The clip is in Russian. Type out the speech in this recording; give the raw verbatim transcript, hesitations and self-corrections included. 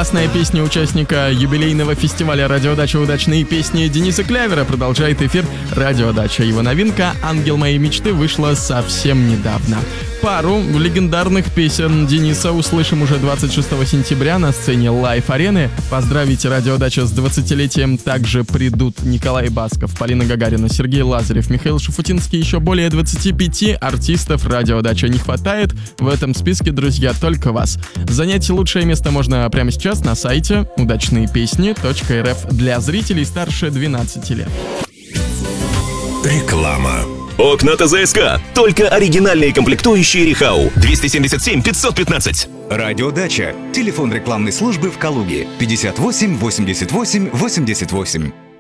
Классная песня участника юбилейного фестиваля «Радиодача. Удачные песни» Дениса Клявера продолжает эфир «Радиодача». Его новинка «Ангел моей мечты» вышла совсем недавно. Пару легендарных песен Дениса услышим уже двадцать шестого сентября на сцене Лайф-арены. Поздравить «Радиодача» с двадцатилетием также придут Николай Басков, Полина Гагарина, Сергей Лазарев, Михаил Шуфутинский. Еще более двадцати пяти артистов «Радиодача» не хватает. В этом списке, друзья, только вас. Занять лучшее место можно прямо сейчас на сайте удачные песни точка эр эф для зрителей старше двенадцати лет. Реклама. Окна ТЗСК. Только оригинальные комплектующие Рихау. двести семьдесят семь пятьсот пятнадцать. Радиодача. Телефон рекламной службы в Калуге. пятьдесят восемь восемьдесят восемь восемьдесят восемь.